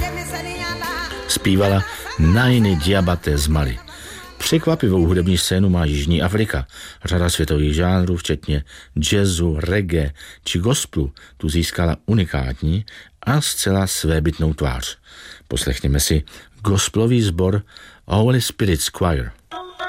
Zpívala Nainy Diabaté z Mali. Překvapivou hudební scénu má Jižní Afrika. Řada světových žánrů, včetně jazzu, reggae či gospelu, tu získala unikátní a zcela svébytnou tvář. Poslechněme si gospelový sbor Holy Spirit Choir.